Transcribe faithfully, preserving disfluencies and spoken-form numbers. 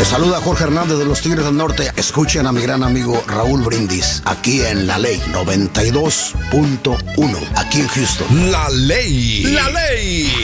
Les saluda Jorge Hernández de los Tigres del Norte. Escuchen a mi gran amigo Raúl Brindis, aquí en La Ley noventa y dos punto uno, aquí en Houston. La Ley. La Ley.